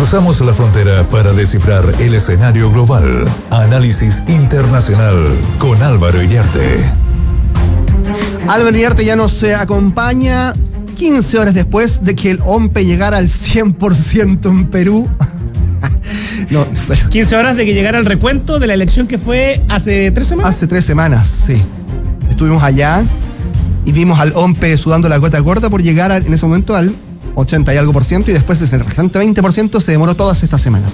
Cruzamos la frontera para descifrar el escenario global. Análisis internacional con Álvaro Iriarte. Álvaro Iriarte ya nos acompaña 15 horas después de que el OMPE llegara al 100% en Perú. No, pero 15 horas de que llegara el recuento de la elección que fue hace 3 semanas. Hace 3 semanas, sí. Estuvimos allá y vimos al OMPE sudando la gota gorda por llegar en ese momento al 80 y algo por ciento, y después ese restante 20% se demoró todas estas semanas.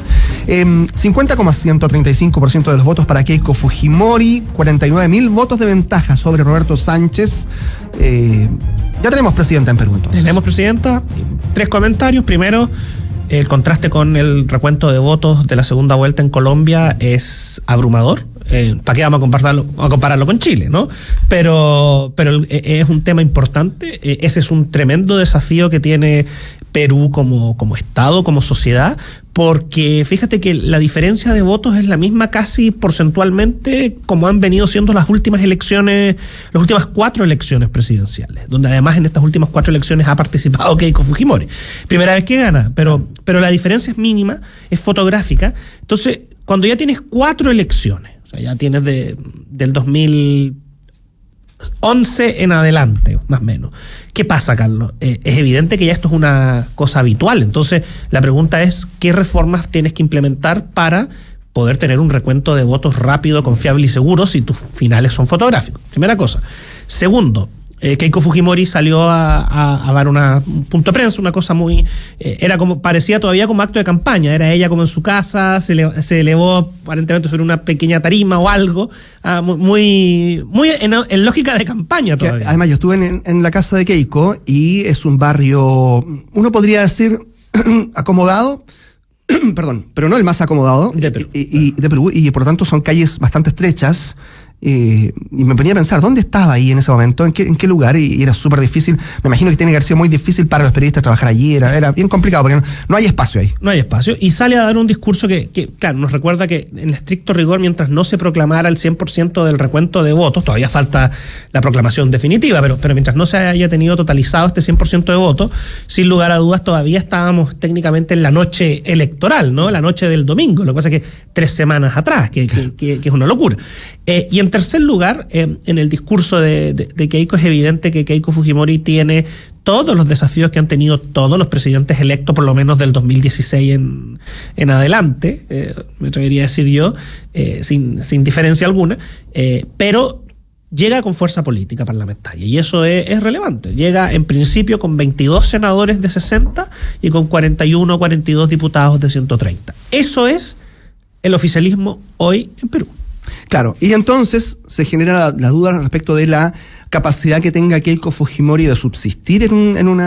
50,135% de los votos para Keiko Fujimori, 49.000 votos de ventaja sobre Roberto Sánchez. Ya tenemos presidenta en Perú, entonces. Tenemos presidenta. 3 comentarios. Primero, el contraste con el recuento de votos de la segunda vuelta en Colombia es abrumador. ¿Para qué vamos a compararlo con Chile, no? Pero es un tema importante. Ese es un tremendo desafío que tiene Perú como Estado, como sociedad, porque fíjate que la diferencia de votos es la misma casi porcentualmente como han venido siendo las últimas elecciones, las últimas 4 elecciones presidenciales, donde además en estas últimas 4 elecciones ha participado Keiko Fujimori. Primera vez que gana, pero la diferencia es mínima, es fotográfica. Entonces, cuando ya tienes 4 elecciones, o sea, ya tienes del 2011 en adelante, más o menos. ¿Qué pasa, Carlos? Es evidente que ya esto es una cosa habitual. Entonces, la pregunta es, ¿qué reformas tienes que implementar para poder tener un recuento de votos rápido, confiable y seguro si tus finales son fotográficos? Primera cosa. Segundo, Keiko Fujimori salió a dar un punto de prensa, una cosa muy... parecía todavía como acto de campaña. Era ella como en su casa, se elevó aparentemente sobre una pequeña tarima o algo, muy en lógica de campaña todavía. Además, yo estuve en la casa de Keiko y es un barrio, uno podría decir, acomodado, perdón, pero no el más acomodado de Perú, y por lo tanto son calles bastante estrechas. Y me ponía a pensar, ¿dónde estaba ahí en ese momento? ¿En qué lugar? Y era súper difícil. Me imagino que tiene que haber sido muy difícil para los periodistas trabajar allí. Era bien complicado porque no hay espacio ahí. No hay espacio. Y sale a dar un discurso que, claro, nos recuerda que en estricto rigor, mientras no se proclamara el 100% del recuento de votos, todavía falta la proclamación definitiva, pero mientras no se haya tenido totalizado este 100% de votos, sin lugar a dudas todavía estábamos técnicamente en la noche electoral, ¿no? La noche del domingo. Lo que pasa es que 3 semanas atrás, que es una locura. Y en tercer lugar, en el discurso de Keiko es evidente que Keiko Fujimori tiene todos los desafíos que han tenido todos los presidentes electos, por lo menos del 2016 en adelante, me atrevería a decir yo, sin diferencia alguna, pero llega con fuerza política parlamentaria, y eso es relevante. Llega en principio con 22 senadores de 60 y con 41 o 42 diputados de 130. Eso es el oficialismo hoy en Perú. Claro, y entonces se genera la duda respecto de la capacidad que tenga Keiko Fujimori de subsistir en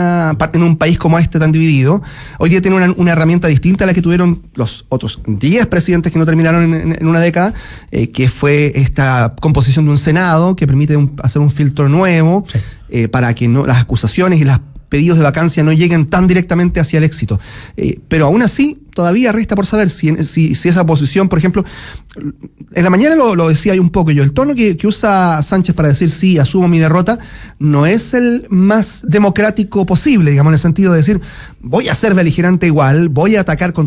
un país como este tan dividido. Hoy día tiene una herramienta distinta a la que tuvieron los otros 10 presidentes que no terminaron en una década, que fue esta composición de un Senado que permite hacer un filtro nuevo, sí, para que las acusaciones y los pedidos de vacancia no lleguen tan directamente hacia el éxito. Pero aún así, todavía resta por saber si esa posición, por ejemplo, en la mañana lo decía ahí un poco yo, el tono que usa Sánchez para decir sí, asumo mi derrota, no es el más democrático posible, digamos, en el sentido de decir, voy a ser beligerante igual, voy a atacar con